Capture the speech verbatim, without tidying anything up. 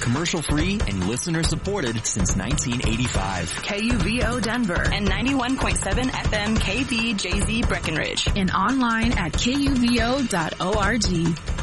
commercial free and listener supported since nineteen eighty-five. K U V O Denver and ninety-one point seven F M K V J Z Breckenridge. And online at K U V O dot org.